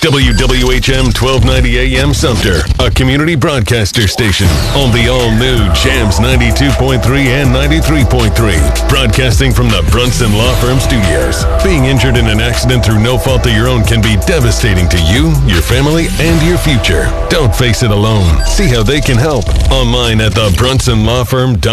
WWHM 1290 AM Sumter, a community broadcaster station on the all-new Jams 92.3 and 93.3. Broadcasting from the Brunson Law Firm Studios. Being injured in an accident through no fault of your own can be devastating to you, your family, and your future. Don't face it alone. See how they can help online at thebrunsonlawfirm.com.